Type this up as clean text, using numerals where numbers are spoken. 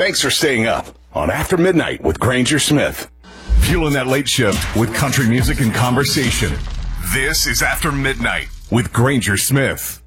Thanks for staying up on After Midnight with Granger Smith. Fueling that late shift with country music and conversation. This is After Midnight with Granger Smith.